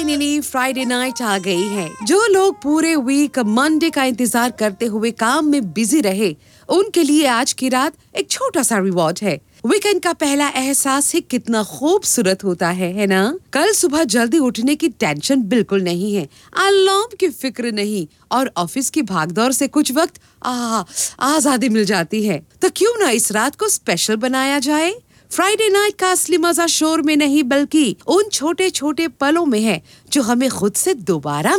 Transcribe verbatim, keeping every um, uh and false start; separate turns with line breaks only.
Finally Friday night आ गई है। जो लोग पूरे वीक मंडे का इंतजार करते हुए काम में बिजी रहे, उनके लिए आज की रात एक छोटा सा रिवॉर्ड है। वीकेंड का पहला एहसास ही कितना खूबसूरत होता है, है ना? कल सुबह जल्दी उठने की टेंशन बिल्कुल नहीं है, अलार्म की फिक्र नहीं और ऑफिस की भागदौड़ से कुछ वक्त आ, आजादी मिल जाती है। तो क्यों ना इस रात को स्पेशल बनाया जाए? फ्राइडे नाइट का असली मजा शोर में नहीं बल्कि उन छोटे छोटे पलों में है जो हमें खुद से दोबारा